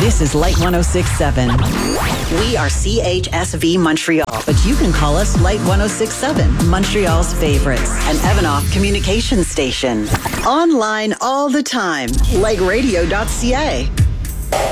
This is Light 106.7. We are CHSV Montreal, but you can call us Light 106.7, Montreal's favorites, an Evanoff communication station. Online all the time, lightradio.ca.